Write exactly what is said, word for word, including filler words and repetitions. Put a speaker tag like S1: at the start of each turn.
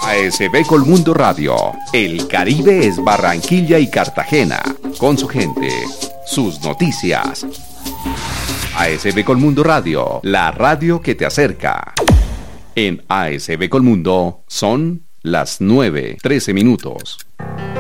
S1: A S B Colmundo Radio. El Caribe es Barranquilla y Cartagena. Con su gente, sus noticias. A S B Colmundo Radio, la radio que te acerca. En A S B Colmundo son las nueve, trece minutos.